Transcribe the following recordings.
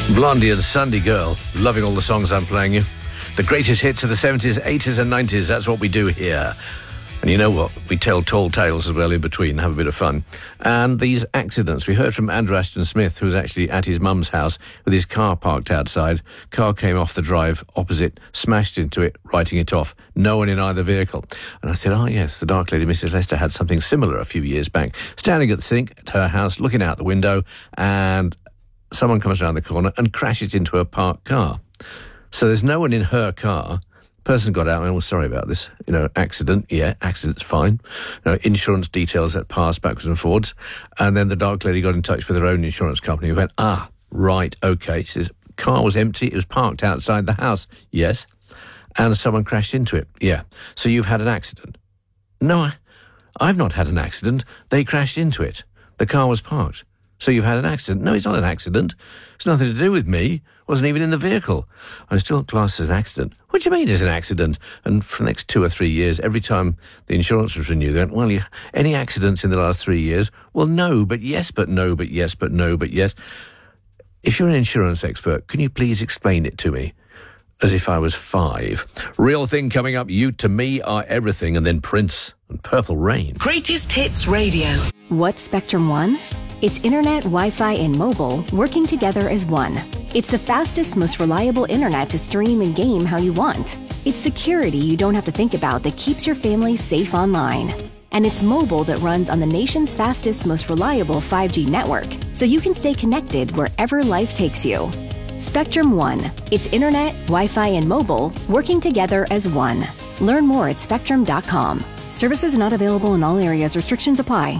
Blondie and Sunday Girl. Loving all the songs I'm playing you. The greatest hits of the 70s, 80s and 90s. That's what we do here. And you know what? We tell tall tales as well in between, have a bit of fun. And these accidents. We heard from Andrew Ashton Smith, who was actually at his mum's house with his car parked outside. Car came off the drive opposite, smashed into it, writing it off. No one in either vehicle. And I said, oh yes, the dark lady, Mrs. Lester, had something similar a few years back. Standing at the sink at her house, looking out the window, and someone comes around the corner and crashes into her parked car. So there's no one in her car. Person got out and went, well, sorry about this. Accident. Yeah, accident's fine. Insurance details that passed backwards and forwards. And then the dark lady got in touch with her own insurance company who went, right, okay. She says, car was empty. It was parked outside the house. Yes. And someone crashed into it. Yeah. So you've had an accident. No, I've not had an accident. They crashed into it. The car was parked. So you've had an accident. No, it's not an accident. It's nothing to do with me. Wasn't even in the vehicle. I was still classed as an accident. What do you mean it's an accident? And for the next 2 or 3 years, every time the insurance was renewed, they went, well, any accidents in the last 3 years? Well, no, but yes, but no, but yes, but no, but yes. If you're an insurance expert, can you please explain it to me? As if I was 5. Real Thing coming up. You to Me Are Everything, and then Prince and Purple Rain. Greatest Hits Radio. What's Spectrum One? It's internet, Wi-Fi, and mobile working together as one. It's the fastest, most reliable internet to stream and game how you want. It's security you don't have to think about that keeps your family safe online. And it's mobile that runs on the nation's fastest, most reliable 5G network, so you can stay connected wherever life takes you. Spectrum One. It's internet, Wi-Fi, and mobile working together as one. Learn more at spectrum.com. Services not available in all areas. Restrictions apply.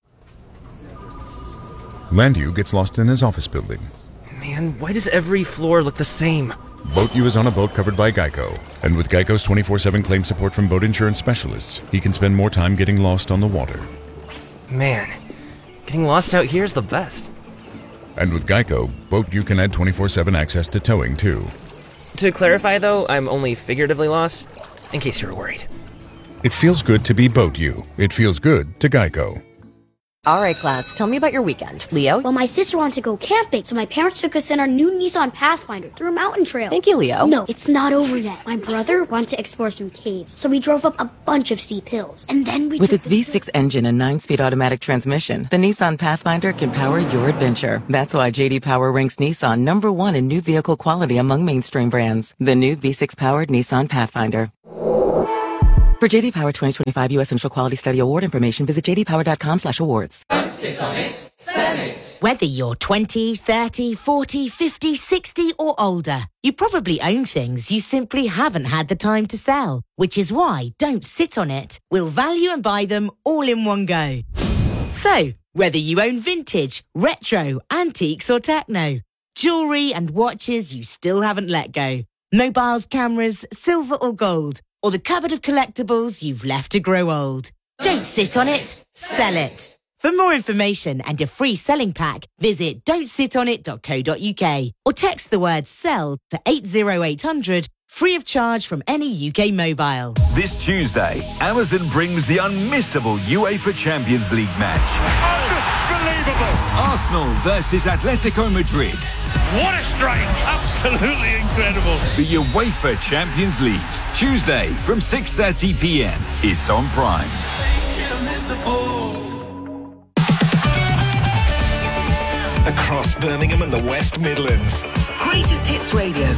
Landu gets lost in his office building. Man, why does every floor look the same? Boat U is on a boat covered by Geico. And with Geico's 24/7 claim support from boat insurance specialists, he can spend more time getting lost on the water. Man, getting lost out here is the best. And with Geico, Boat U can add 24/7 access to towing, too. To clarify, though, I'm only figuratively lost, in case you were worried. It feels good to be Boat U. It feels good to Geico. All right, class, tell me about your weekend. Leo? Well, my sister wanted to go camping, so my parents took us in our new Nissan Pathfinder through a mountain trail. Thank you, Leo. No, it's not over yet. My brother wanted to explore some caves, so we drove up a bunch of steep hills. And then we With its V6 engine and 9-speed automatic transmission, the Nissan Pathfinder can power your adventure. That's why J.D. Power ranks Nissan #1 in new vehicle quality among mainstream brands. The new V6-powered Nissan Pathfinder. For J.D. Power 2025 U.S. Central Quality Study Award information, visit jdpower.com/awards. Don't sit on it, sell it. Whether you're 20, 30, 40, 50, 60 or older, you probably own things you simply haven't had the time to sell. Which is why Don't Sit on It will value and buy them all in one go. So, whether you own vintage, retro, antiques or techno, jewellery and watches you still haven't let go, mobiles, cameras, silver or gold, or the cupboard of collectibles you've left to grow old. Don't sit on it, sell it. For more information and a free selling pack, visit don'tsitonit.co.uk or text the word SELL to 80800, free of charge from any UK mobile. This Tuesday, Amazon brings the unmissable UEFA Champions League match. Unbelievable! Arsenal versus Atletico Madrid. What a strike! Absolutely incredible. The UEFA Champions League. Tuesday from 6:30 p.m. It's on Prime. Across Birmingham and the West Midlands. Greatest Hits Radio.